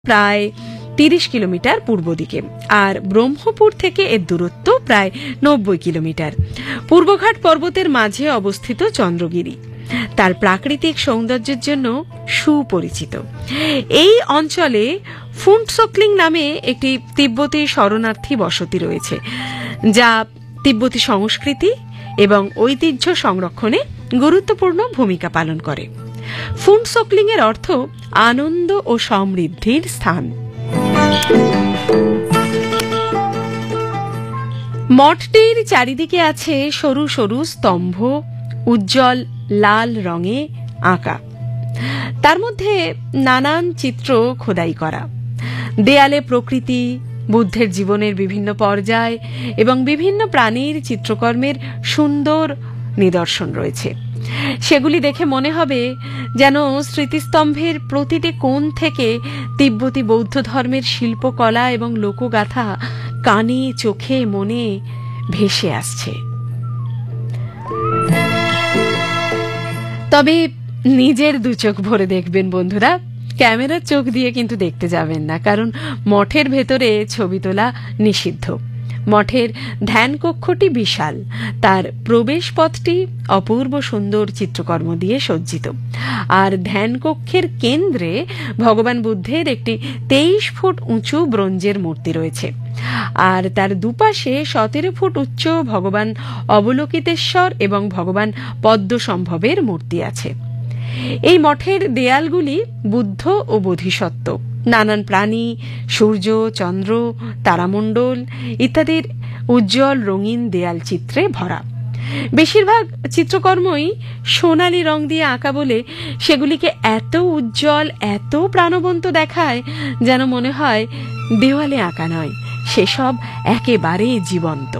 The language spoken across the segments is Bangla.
প্রায় 30 কিলোমিটার পূর্ব দিকে, আর ব্রহ্মপুর থেকে এর দূরত্ব প্রায় 90 কিলোমিটার। পূর্বঘাট পর্বতের মাঝে অবস্থিত চন্দ্রগিরি তার প্রাকৃতিক সৌন্দর্যের জন্য সুপরিচিত। এই অঞ্চলে ফুন্টসোকলিং নামে একটি তিব্বতী শরণার্থী বসতি রয়েছে, যা তিব্বতী সংস্কৃতি এবং ঐতিহ্য সংরক্ষণে গুরুত্বপূর্ণ ভূমিকা পালন করে। ফুন্টসোকলিং এর অর্থ আনন্দ ও সমৃদ্ধির স্থান। মঠটির চারিদিকে আছে সরু সরু স্তম্ভ, উজ্জ্বল লাল রঙে আঁকা, তার মধ্যে নানান চিত্র খোদাই করা। দেয়ালে প্রকৃতি, বুদ্ধের জীবনের বিভিন্ন পর্যায় এবং বিভিন্ন প্রাণীর চিত্রকর্মের সুন্দর নিদর্শন রয়েছে। সেগুলি দেখে মনে হবে যেন স্মৃতিস্তম্ভের প্রতিটি কোণ থেকে তিব্বতী বৌদ্ধ ধর্মের শিল্পকলা এবং লোকগাথা কানে, চোখে, মনে ভেসে আসছে। তবে নিজের দু চোখ ভরে দেখবেন বন্ধুরা, ক্যামেরার চোখ দিয়ে কিন্তু দেখতে যাবেন না, কারণ মঠের ভেতরে ছবি তোলা নিষিদ্ধ। মঠের ধ্যান কক্ষটি বিশাল, তার প্রবেশ পথটি অপূর্ব সুন্দর চিত্রকর্ম দিয়ে সজ্জিত, আর ধ্যান কক্ষের কেন্দ্রে ভগবান বুদ্ধের একটি 23 ফুট উঁচু ব্রোঞ্জের মূর্তি রয়েছে, আর তার দুপাশে 17 ফুট উচ্চ ভগবান অবলোকিতেশ্বর এবং ভগবান পদ্মসম্ভবের মূর্তি আছে। এই মঠের দেয়ালগুলি বুদ্ধ ও বোধিসত্ত্ব, নানান প্রাণী, সূর্য, চন্দ্র, তারামণ্ডল ইত্যাদির উজ্জ্বল রঙিন দেয়াল চিত্রে ভরা। বেশিরভাগ চিত্রকর্মই সোনালী রং দিয়ে আঁকা বলে সেগুলিকে এত উজ্জ্বল, এত প্রাণবন্ত দেখায় যেন মনে হয় দেওয়ালে আঁকা নয়, সেসব একেবারে জীবন্ত।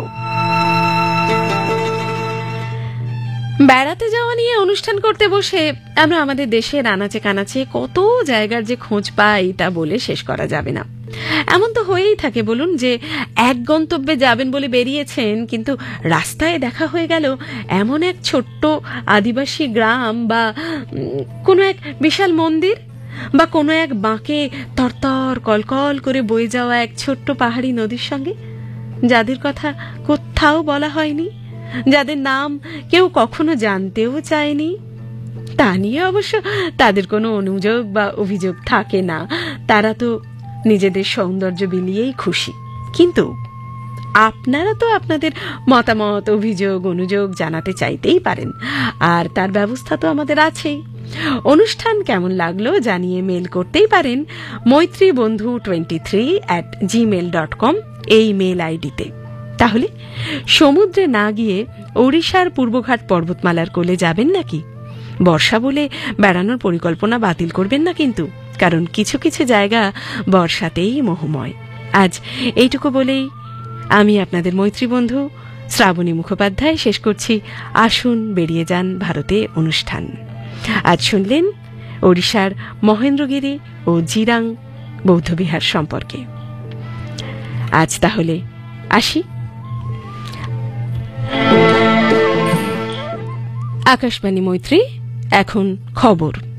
বেড়াতে যাওয়া নিয়ে অনুষ্ঠান করতে বসে আমরা আমাদের দেশের আনাচে কানাচে কত জায়গার যে খোঁজ পাই তা বলে শেষ করা যাবে না। এমন তো হয়েই থাকে বলুন, যে এক গন্তব্যে যাবেন বলে বেরিয়েছেন, কিন্তু রাস্তায় দেখা হয়ে গেল এমন এক ছোট্ট আদিবাসী গ্রাম, বা কোনো এক বিশাল মন্দির, বা কোনো এক বাঁকে তরতর কলকল করে বয়ে যাওয়া এক ছোট্ট পাহাড়ি নদীর সঙ্গে, যাদের কথা কোথাও বলা হয়নি, যাদের নাম কেউ কখনো জানতেও চায়নি। তা নিয়ে অবশ্য তাদের কোনো অনুযোগ বা অভিযোগ থাকে না, তারা তো নিজেদের সৌন্দর্য বিলিয়েই খুশি। কিন্তু আপনারা তো আপনাদের মতামত, অভিযোগ, অনুযোগ জানাতে চাইতেই পারেন, আর তার ব্যবস্থা তো আমাদের আছেই। অনুষ্ঠান কেমন লাগলো জানিয়ে মেল করতেই পারেন maitribandhu23@gmail.com এই মেল আইডিতে। তাহলে সমুদ্রে না গিয়ে ওড়িশার পূর্বঘাট পর্বতমালার কোলে যাবেন নাকি? বর্ষা বলে বেড়ানোর পরিকল্পনা বাতিল করবেন না কিন্তু, কারণ কিছু কিছু জায়গা বর্ষাতেই মোহময়। আজ এইটুকু বলেই আমি আপনাদের মৈত্রী বন্ধু শ্রাবণী মুখোপাধ্যায় শেষ করছি আসুন বেরিয়ে যান ভারতে অনুষ্ঠান। আজ শুনলেন ওড়িশার মহেন্দ্রগিরি ও জিরাং বৌদ্ধবিহার সম্পর্কে। আজ তাহলে আসি। আকাশবাণী মৈত্রী, এখন খবর।